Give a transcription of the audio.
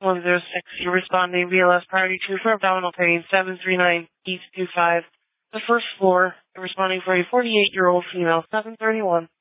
106, you're responding BLS priority 2 for abdominal pain, 739 East 25. The first floor, you're responding for a 48-year-old female, 731.